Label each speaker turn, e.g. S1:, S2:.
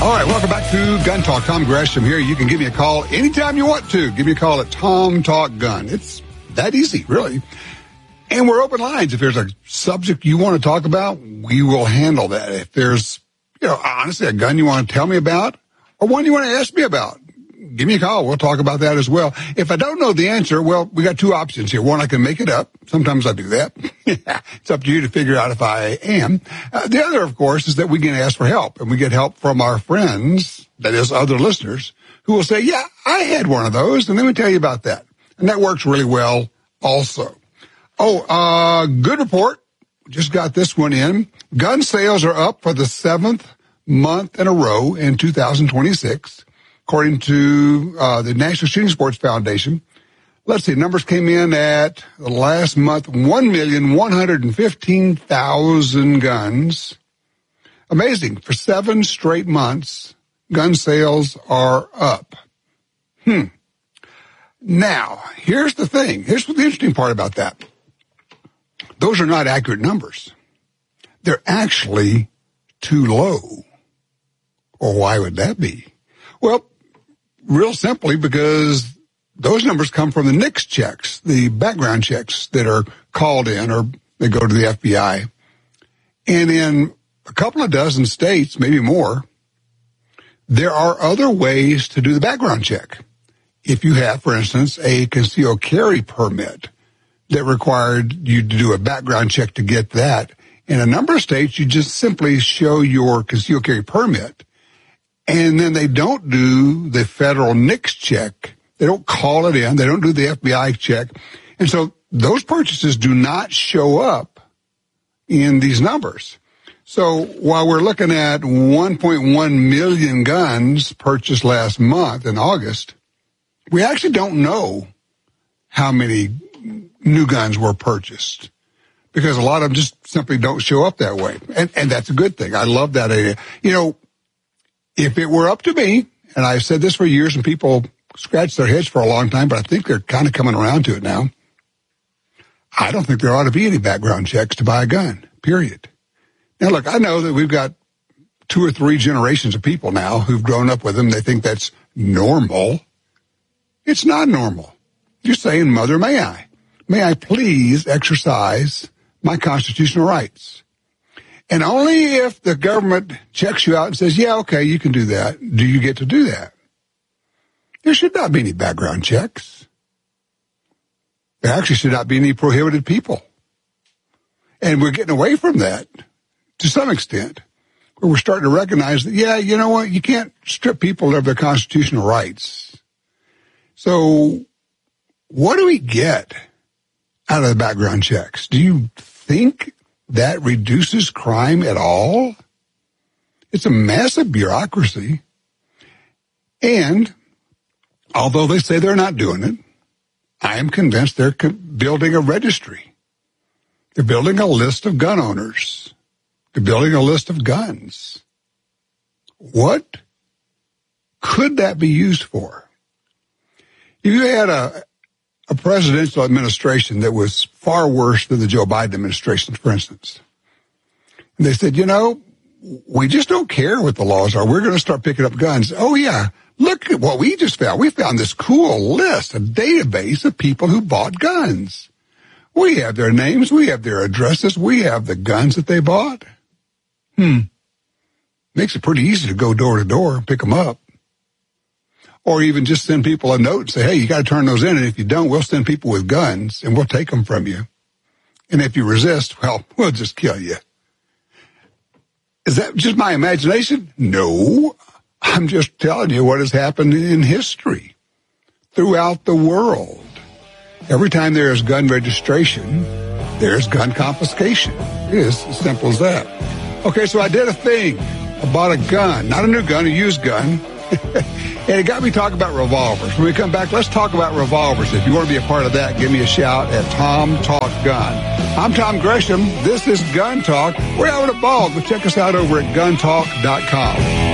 S1: All right, welcome back to Gun Talk. Tom Gresham here. You can give me a call anytime you want to. Give me a call at Tom Talk Gun. It's that easy, really. And we're open lines. If there's a subject you want to talk about, we will handle that. If there's, honestly, a gun you want to tell me about or one you want to ask me about, give me a call. We'll talk about that as well. If I don't know the answer, well, we got two options here. One, I can make it up. Sometimes I do that. It's up to you to figure out if I am. The other, of course, is that we can ask for help, and we get help from our friends, that is, other listeners, who will say, yeah, I had one of those, and let me tell you about that. And that works really well also. Good report. Just got this one in. Gun sales are up for the 7th month in a row in 2026. According to the National Shooting Sports Foundation. Let's see, numbers came in at the last month, 1,115,000 guns. Amazing. For 7 straight months, gun sales are up. Now, here's the thing. Here's what the interesting part about that. Those are not accurate numbers. They're actually too low. Or why would that be? Well, real simply because those numbers come from the NICS checks, the background checks that are called in or they go to the FBI. And in a couple of dozen states, maybe more, there are other ways to do the background check. If you have, for instance, a concealed carry permit that required you to do a background check to get that, in a number of states, you just simply show your concealed carry permit. And then they don't do the federal NICS check. They don't call it in. They don't do the FBI check. And so those purchases do not show up in these numbers. So while we're looking at 1.1 million guns purchased last month in August, we actually don't know how many new guns were purchased because a lot of them just simply don't show up that way. And that's a good thing. I love that idea. If it were up to me, and I've said this for years and people scratch their heads for a long time, but I think they're kind of coming around to it now. I don't think there ought to be any background checks to buy a gun, period. Now, look, I know that we've got 2 or 3 generations of people now who've grown up with them. They think that's normal. It's not normal. You're saying, Mother, may I? May I please exercise my constitutional rights? And only if the government checks you out and says, yeah, okay, you can do that, do you get to do that. There should not be any background checks. There actually should not be any prohibited people. And we're getting away from that to some extent, where we're starting to recognize that, yeah, you know what, you can't strip people of their constitutional rights. So what do we get out of the background checks? Do you think that reduces crime at all? It's a massive bureaucracy. And although they say they're not doing it, I am convinced they're building a registry. They're building a list of gun owners. They're building a list of guns. What could that be used for? If you had a presidential administration that was far worse than the Joe Biden administration, for instance, and they said, we just don't care what the laws are. We're going to start picking up guns. Oh, yeah. Look at what we just found. We found this cool list, a database of people who bought guns. We have their names. We have their addresses. We have the guns that they bought. Makes it pretty easy to go door to door and pick them up. Or even just send people a note and say, hey, you got to turn those in. And if you don't, we'll send people with guns and we'll take them from you. And if you resist, well, we'll just kill you. Is that just my imagination? No. I'm just telling you what has happened in history throughout the world. Every time there is gun registration, there's gun confiscation. It is as simple as that. Okay, so I did a thing. I bought a gun, not a new gun, a used gun. And it got me talking about revolvers. When we come back, let's talk about revolvers. If you want to be a part of that, give me a shout at Tom Talk Gun. I'm Tom Gresham. This is Gun Talk. We're having a ball. Go check us out over at guntalk.com.